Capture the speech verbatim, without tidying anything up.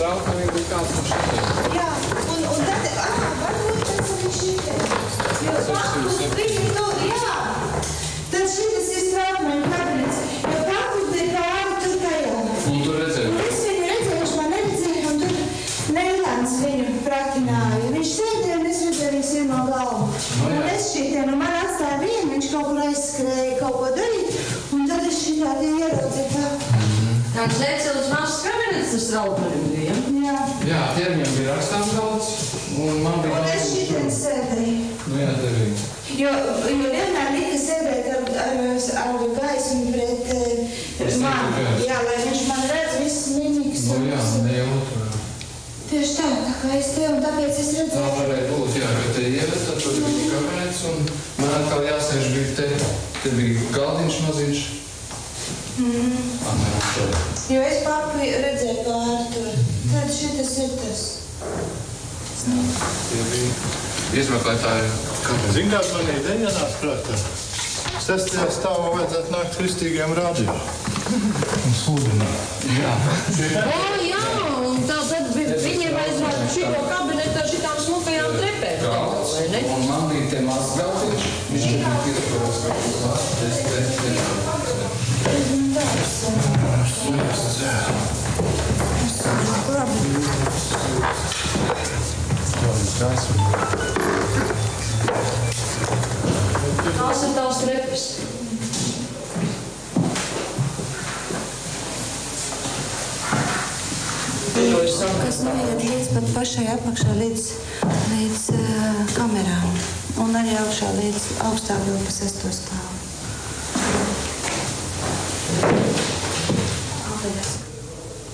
strālkavīgi būtu kāds no šitiem. Jā, un, un tad, ā, varbūt tas arī šitiem. Jo paklus viņi tur, jā. Tad šitas ir strālkavīgi kabinets, jo paklus bija pāri tur tajā. Un tu redzēji? Un es viņu redzēju, viņš man neredzēja, un tur Neilāns viņu prakināja. Viņš sēdēja, un es redzēju viņu sirmo galvu. No, un es šitien, un man atstāja vienu, viņš kaut kur aizskrēja kaut ko darīt, un tad es šitā tie ieraudzīju tā. Tāds necils mazs kabinets ar strālkavīgi bija. Jā. Jā, tie viņam bija rakstām daudz, un man bija... Un es šitien sēdēju. Nu jā, tev bija. Jo, jo vienmēr lika sēdēt ar, ar, ar gaismu pret uh, mani. Jā, lai viņš man redz viss miniks. Nu jā, ne jau otrā. Tieši tā, tā kā es te, un tāpēc es Tā redzēju. varēja būt, jā, jo te ievest, tad tur bija kabinets, un man atkal jāsēž bija te, te bija galdiņš maziņš. Mm. Ah, nē, sorry. Jo es papi redzēju pāri tur. Tad šitas ir tas. Tie bija izmeklētāji kabinets. Zini, kāds man ideja nāc prātā? Sestajā stāvā vajadzētu nākt kristīgiem rādio. Un sludināt. Jā. O, jā, un tā tad bija, viņiem aizvāja šito kabinetu ar šitām smukajām trepēm. Galds, vai ne? un man bija te mazs galdiņš, viņš te bija piesparos kaut uz vārds, es te, te, Tās ir tās trepes. Kas noiet līdz pat pašai apakšā, līdz, līdz uh, kamerām. Un arī augšā līdz augstāk vēl pa sesto stāvu. Paldies.